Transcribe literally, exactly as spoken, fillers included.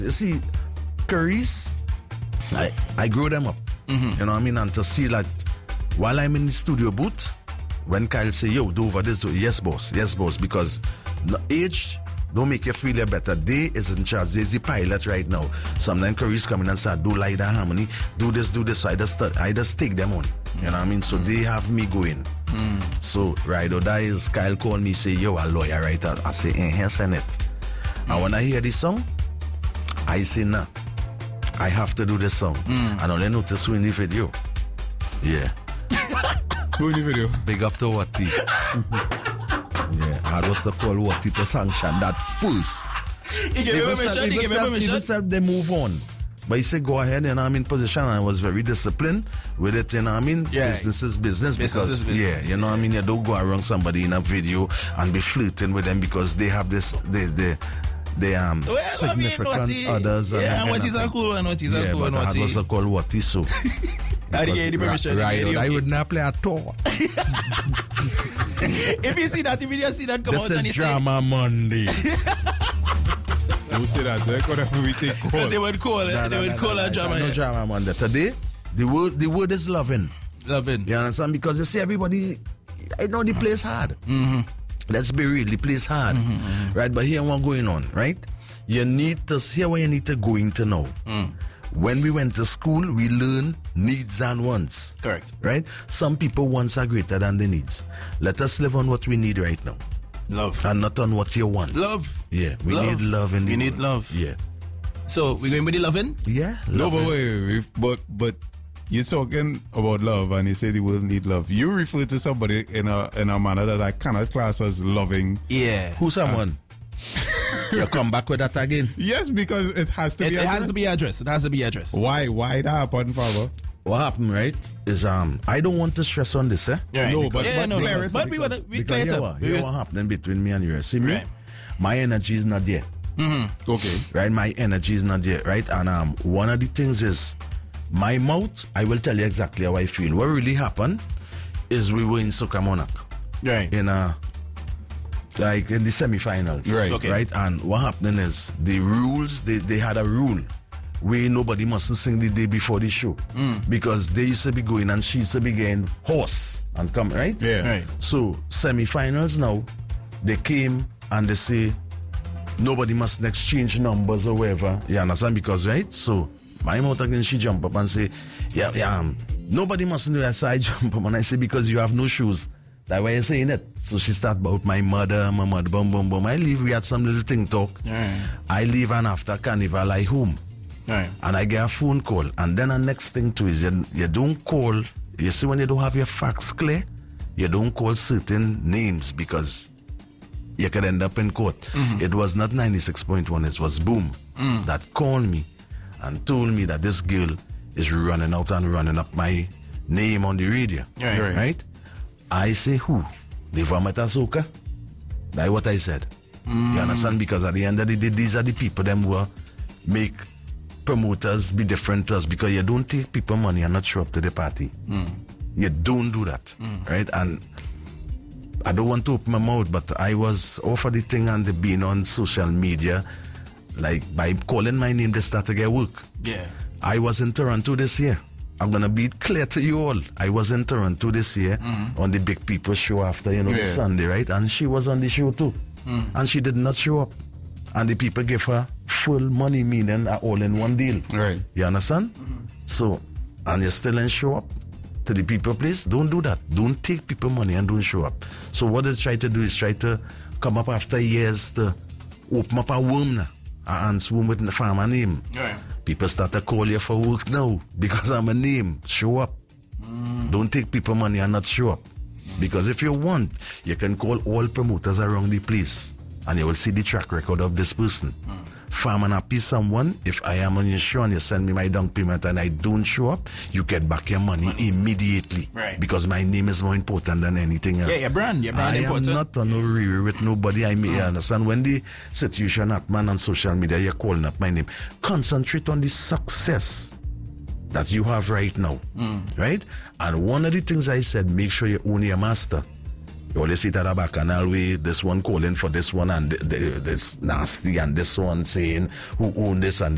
You see, Curry's, I, I grew them up. Mm-hmm. You know what I mean? And to see that while I'm in the studio booth, when Kyle say, yo, do over this, do yes, boss, yes, boss, because age don't make you feel better. They is in charge. They's the pilot right now. Sometimes Curry's coming and say, do like that harmony, do this, do this. So I just, I just take them on. You know what I mean? So mm. they have me going. Mm. So, right, or that is, Kyle called me, say, yo, a lawyer, right? I, I say, eh, send it. Mm. And when I hear this song, I say, nah, I have to do this song. Mm. And only notice who in the video. Yeah. Who in the video? Big up to Wati. Yeah, I was to call Wati to sanction that first. He gave me permission, he gave me permission. Even self, they move on. But he said, go ahead, and I'm in position. I was very disciplined with it, you know what I mean? Yeah. Business is business. Business because, is business. Yeah, you know what I mean? You don't go around somebody in a video and be flirting with them because they have this, they, they, they um well, significant I mean, others. Yeah, and what is a cool and what is a yeah, cool and what what is a call what is so. I didn't get permission. Right, right, I would not play at all. If you see that, if you see that come this out is and you Drama say, Monday. Who say that? They're gonna we take call. Because they would call it. No, They no, would no, call no, a no, drama. No Drama Monday. Today, the word the word is loving. Loving. You understand? Because you see everybody, I know the place hard. Mm-hmm. Let's be real, the place hard. Mm-hmm, mm-hmm. Right? But here what's going on, right? You need to, here where you need to go into now. Mm. When we went to school, we learn needs and wants. Correct. Right? Some people wants are greater than the needs. Let us live on what we need right now. Love. And not on what you want. Love. Yeah. We love. need love in the We need world. love. Yeah. So, we're going with the loving? Yeah. No, love but it. wait, if, but, but you're talking about love and you said you will need love. You refer to somebody in a in a manner that I cannot class as loving. Yeah. Who's someone? You come back with that again? Yes, because it has to It, be it addressed. has to be addressed. It has to be addressed. Why? Why that happened, Father? What happened, right, is um I don't want to stress on this, eh? Right. No, but- yeah, but no, clear no. it But up we because- were we Because clear it here up. what, We here were- what happening between me and you. See me? Right. My energy is not there. Mm-hmm. Okay. Right? My energy is not there, right? And um one of the things is my mouth, I will tell you exactly how I feel. What really happened is we were in Soca Monarch. Right. In a like in the semi-finals. Right. Okay. Right? And what happened is the rules, they, they had a rule where nobody mustn't sing the day before the show. Mm. Because they used to be going and she used to be getting hoarse and come, right? Yeah. Right. So semi-finals now, they came and they say nobody must exchange numbers or whatever. You understand? Because right? So my mouth again, she jump up and say, yeah, yeah, um, nobody mustn't do that. So I jump up and I say, because you have no shoes. That's why you're saying it. So she start about my mother, my mother, boom, boom, boom. I leave, we had some little thing talk. Right. I leave and after carnival I home. Right. And I get a phone call. And then the next thing too is you, you don't call, you see when you don't have your facts clear, you don't call certain names because you could end up in court. Mm-hmm. It was not ninety-six point one, it was Boom mm. that called me and told me that this girl is running out and running up my name on the radio. Right. Right? right? I say who? The Vomita Soca? That's what I said. Mm. You understand? Because at the end of the day, these are the people them who make promoters be different to us, because you don't take people money and not show up to the party. Mm. You don't do that. Mm. Right? And I don't want to open my mouth, but I was over the thing and the being on social media, like by calling my name, they start to get work. Yeah. I was in Toronto this year. I'm going to be clear to you all. I was in Toronto this year mm-hmm. on the Big People show after, you know, yeah. the Sunday, right? And she was on the show too. Mm. And she did not show up. And the people gave her full money, meaning all in one deal. Right. You understand? Mm-hmm. So, and you still ain't show up to the people place. Don't do that. Don't take people money and don't show up. So what they try to do is try to come up after years to open up a womb now. And swim with the farmer name. Right. People start to call you for work now because I'm a name. Show up. Mm. Don't take people money and not show up. Mm. Because if you want, you can call all promoters around the place and you will see the track record of this person. Mm. Farm and happy someone, if I am on your show and you send me my down payment and I don't show up, you get back your money, money. immediately. Right. Because my name is more important than anything else. Yeah, your brand, your brand I important. am not on no rear with nobody. I may mm. understand when the situation happen on social media, you're calling up my name. Concentrate on the success that you have right now. Mm. Right? And one of the things I said, make sure you own your master. You always see that a bacchanal way, this one calling for this one and th- th- this nasty and this one saying who own this and